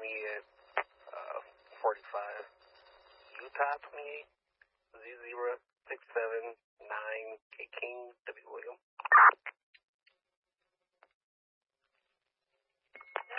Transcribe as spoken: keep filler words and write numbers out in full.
me at uh, forty-five. Utah twenty-eight, Z zero six seven nine K King W William.